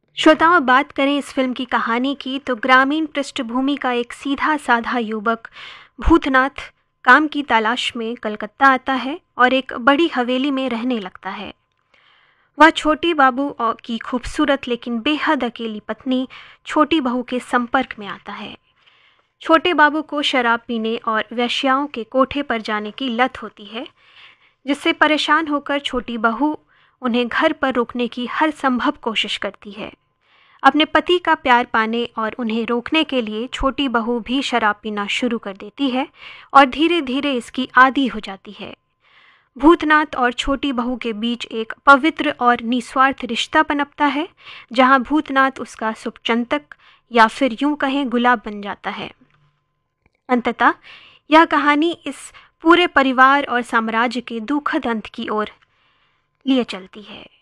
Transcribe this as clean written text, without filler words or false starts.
श्रोताओं, बात करें इस फिल्म की कहानी की तो ग्रामीण पृष्ठभूमि का एक सीधा साधा युवक भूतनाथ काम की तलाश में कलकत्ता आता है और एक बड़ी हवेली में रहने लगता है। वह छोटी बाबू की खूबसूरत लेकिन बेहद अकेली पत्नी छोटी बहू के संपर्क में आता है। छोटे बाबू को शराब पीने और वेश्याओं के कोठे पर जाने की लत होती है, जिससे परेशान होकर छोटी बहू उन्हें घर पर रोकने की हर संभव कोशिश करती है। अपने पति का प्यार पाने और उन्हें रोकने के लिए छोटी बहू भी शराब पीना शुरू कर देती है और धीरे धीरे इसकी आदी हो जाती है। भूतनाथ और छोटी बहू के बीच एक पवित्र और निस्वार्थ रिश्ता पनपता है, जहां भूतनाथ उसका शुभचिंतक या फिर यूं कहें गुलाब बन जाता है। अंततः यह कहानी इस पूरे परिवार और साम्राज्य के दुखद अंत की ओर लिए चलती है।